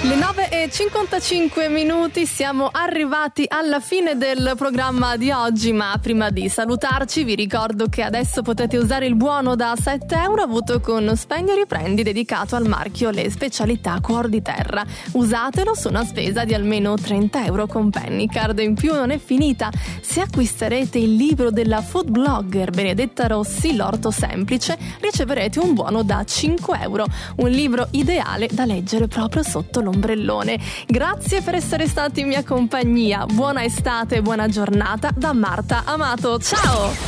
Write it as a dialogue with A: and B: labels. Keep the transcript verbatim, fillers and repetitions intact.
A: Le nove e cinquantacinque minuti, siamo arrivati alla fine del programma di oggi, ma prima di salutarci vi ricordo che adesso potete usare il buono da sette euro avuto con Spendi e Riprendi dedicato al marchio Le Specialità Cuor di Terra. Usatelo su una spesa di almeno trenta euro con Pennycard. In più non è finita, se acquisterete il libro della food blogger Benedetta Rossi, L'orto semplice, riceverete un buono da cinque euro, un libro ideale da leggere proprio sotto l'ombrellone. Grazie per essere stati in mia compagnia, buona estate e buona giornata da Marta Amato, ciao!